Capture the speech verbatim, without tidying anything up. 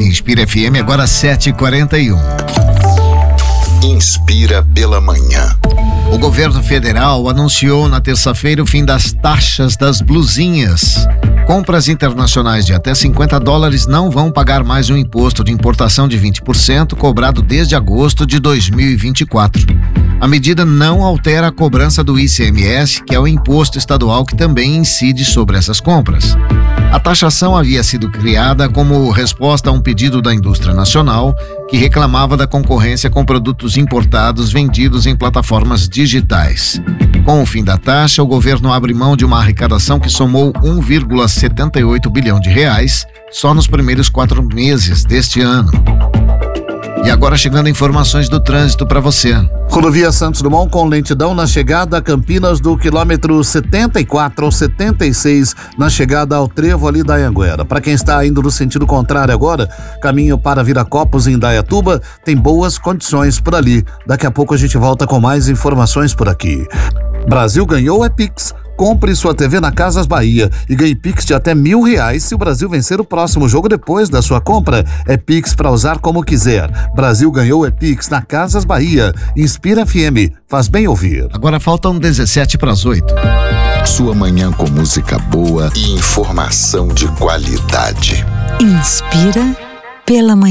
Inspira F M, agora sete e quarenta e um. Inspira pela manhã. O governo federal anunciou na terça-feira o fim das taxas das blusinhas. Compras internacionais de até cinquenta dólares não vão pagar mais um imposto de importação de vinte por cento cobrado desde agosto de dois mil e vinte e quatro. A medida não altera a cobrança do I C M S, que é o imposto estadual que também incide sobre essas compras. A taxação havia sido criada como resposta a um pedido da indústria nacional, que reclamava da concorrência com produtos importados vendidos em plataformas digitais. Com o fim da taxa, o governo abre mão de uma arrecadação que somou um vírgula setenta e oito bilhão de reais só nos primeiros quatro meses deste ano. E agora chegando informações do trânsito para você. Rodovia Santos Dumont com lentidão na chegada a Campinas do quilômetro setenta e quatro ao setenta e seis, na chegada ao trevo ali da Anhanguera. Para quem está indo no sentido contrário agora, caminho para Viracopos em Indaiatuba, tem boas condições por ali. Daqui a pouco a gente volta com mais informações por aqui. Brasil ganhou é Pix. Compre sua T V na Casas Bahia e ganhe Pix de até mil reais se o Brasil vencer o próximo jogo depois da sua compra. É Pix para usar como quiser. Brasil ganhou é Pix na Casas Bahia. Inspira F M, faz bem ouvir. Agora faltam dezessete para as oito. Sua manhã com música boa e informação de qualidade. Inspira pela manhã.